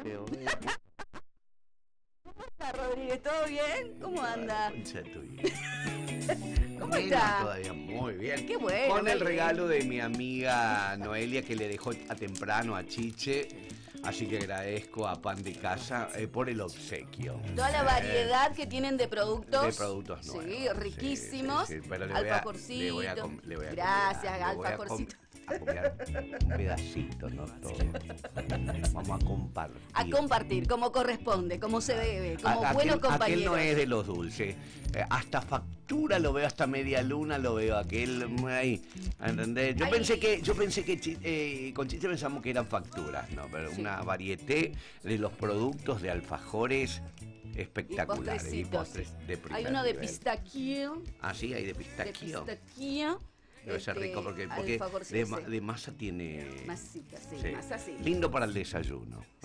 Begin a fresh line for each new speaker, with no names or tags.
feo.
¿Cómo está, Rodríguez? ¿Todo bien? ¿Cómo anda?
Concha tuya.
¿Cómo
Menos
está?
todavía, muy bien.
Qué bueno,
Con el
muy
regalo de mi amiga Noelia que le dejó a temprano a Chiche. Así que agradezco a Pan de Casa por el obsequio.
Toda la variedad que tienen de productos.
De productos nuevos.
Sí, riquísimos.
Sí, pero
Alfajorcito.
le voy a
Gracias,
alfajorcito. A copiar un pedacito, no todo. Vamos a compartir.
A compartir, como corresponde, como se debe, como buenos compañeros.
Aquel no es de los dulces. Hasta factura lo veo, hasta media luna lo veo. Aquel ahí, ¿entendés? Yo pensé que con Chiche pensamos que eran facturas, ¿no? Pero
Sí.
una varieté de los productos de alfajores espectaculares. Y postres de primer
Hay uno de
nivel.
pistaquio.
Ah, sí, hay de
De
pistaquio.
pistaquio.
Debe ser rico porque
alfajorcito,
de masa tiene...
Masita, sí,
sí.
masa sí.
Lindo para el desayuno.